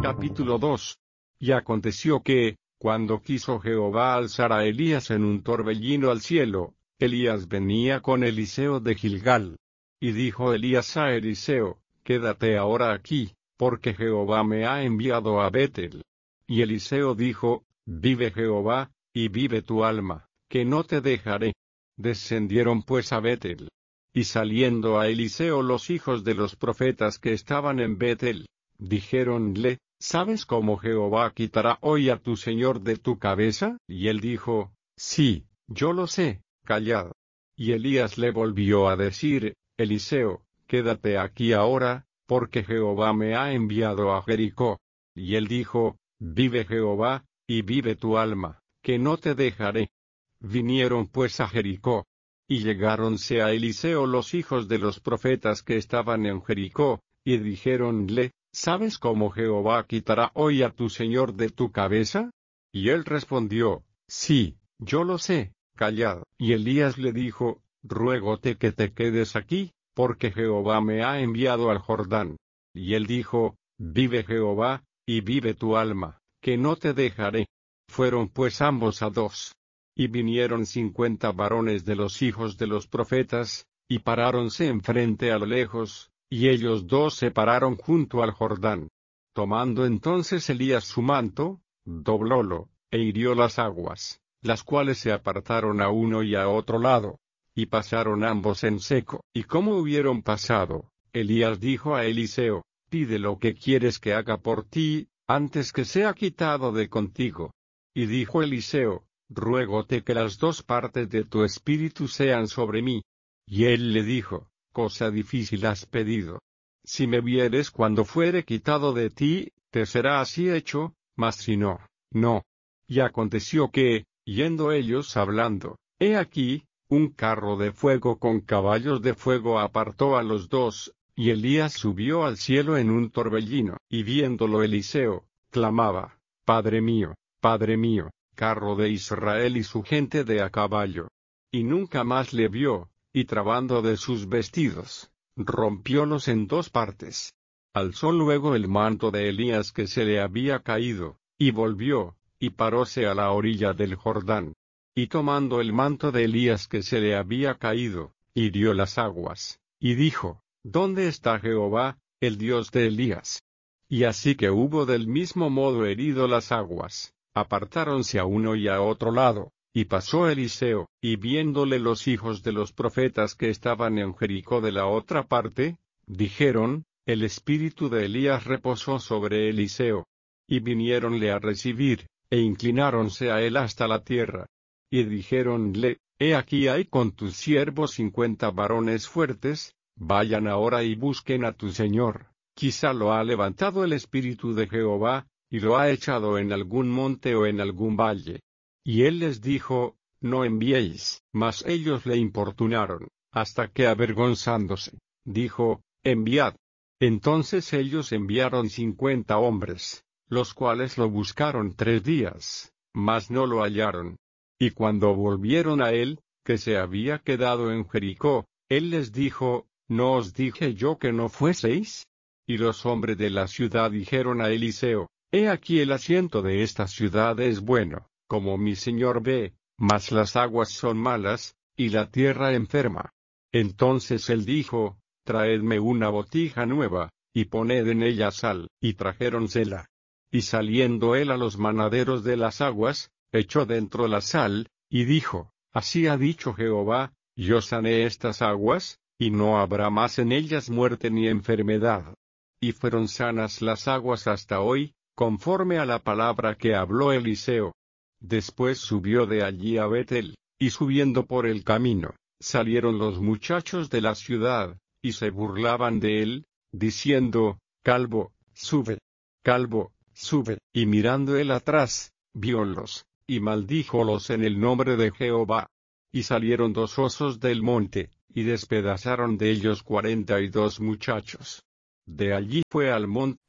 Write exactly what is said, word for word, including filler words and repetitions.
Capítulo dos. Y aconteció que, cuando quiso Jehová alzar a Elías en un torbellino al cielo, Elías venía con Eliseo de Gilgal. Y dijo Elías a Eliseo, quédate ahora aquí, porque Jehová me ha enviado a Betel. Y Eliseo dijo, vive Jehová, y vive tu alma, que no te dejaré. Descendieron pues a Betel. Y saliendo a Eliseo los hijos de los profetas que estaban en Betel, dijéronle, ¿sabes cómo Jehová quitará hoy a tu señor de tu cabeza? Y él dijo, sí, yo lo sé, callad. Y Elías le volvió a decir, Eliseo, quédate aquí ahora, porque Jehová me ha enviado a Jericó. Y él dijo, vive Jehová, y vive tu alma, que no te dejaré. Vinieron pues a Jericó. Y llegáronse a Eliseo los hijos de los profetas que estaban en Jericó, y dijéronle, ¿sabes cómo Jehová quitará hoy a tu señor de tu cabeza? Y él respondió, sí, yo lo sé, callad. Y Elías le dijo, ruégote que te quedes aquí, porque Jehová me ha enviado al Jordán. Y él dijo, vive Jehová, y vive tu alma, que no te dejaré. Fueron pues ambos a dos. Y vinieron cincuenta varones de los hijos de los profetas, y paráronse enfrente a lo lejos, y ellos dos se pararon junto al Jordán. Tomando entonces Elías su manto, doblólo, e hirió las aguas, las cuales se apartaron a uno y a otro lado, y pasaron ambos en seco. Y como hubieron pasado, Elías dijo a Eliseo, pide lo que quieres que haga por ti, antes que sea quitado de contigo. Y dijo Eliseo, ruégote que las dos partes de tu espíritu sean sobre mí. Y él le dijo, cosa difícil has pedido. Si me vieres cuando fuere quitado de ti, te será así hecho, mas si no, no. Y aconteció que, yendo ellos hablando, he aquí, un carro de fuego con caballos de fuego apartó a los dos, y Elías subió al cielo en un torbellino, y viéndolo Eliseo, clamaba, Padre mío, Padre mío, carro de Israel y su gente de a caballo. Y nunca más le vio, y trabando de sus vestidos, rompiólos en dos partes. Alzó luego el manto de Elías que se le había caído, y volvió, y paróse a la orilla del Jordán. Y tomando el manto de Elías que se le había caído, hirió las aguas, y dijo, ¿dónde está Jehová, el Dios de Elías? Y así que hubo del mismo modo herido las aguas, apartáronse a uno y a otro lado. Y pasó Eliseo, y viéndole los hijos de los profetas que estaban en Jericó de la otra parte, dijeron, el espíritu de Elías reposó sobre Eliseo. Y viniéronle a recibir, e inclináronse a él hasta la tierra. Y dijéronle, he aquí hay con tus siervos cincuenta varones fuertes, vayan ahora y busquen a tu señor, quizá lo ha levantado el espíritu de Jehová, y lo ha echado en algún monte o en algún valle. Y él les dijo, no enviéis. Mas ellos le importunaron, hasta que avergonzándose, dijo, enviad. Entonces ellos enviaron cincuenta hombres, los cuales lo buscaron tres días, mas no lo hallaron. Y cuando volvieron a él, que se había quedado en Jericó, él les dijo, ¿no os dije yo que no fueseis? Y los hombres de la ciudad dijeron a Eliseo, he aquí el asiento de esta ciudad es bueno, como mi señor ve, mas las aguas son malas, y la tierra enferma. Entonces él dijo, traedme una botija nueva, y poned en ella sal, y trajéronsela. Y saliendo él a los manaderos de las aguas, echó dentro la sal, y dijo, así ha dicho Jehová, yo sané estas aguas, y no habrá más en ellas muerte ni enfermedad. Y fueron sanas las aguas hasta hoy, conforme a la palabra que habló Eliseo. Después subió de allí a Betel, y subiendo por el camino, salieron los muchachos de la ciudad, y se burlaban de él, diciendo, Calvo, sube, Calvo, sube. Y mirando él atrás, viólos, y maldíjolos en el nombre de Jehová. Y salieron dos osos del monte, y despedazaron de ellos cuarenta y dos muchachos. De allí fue al monte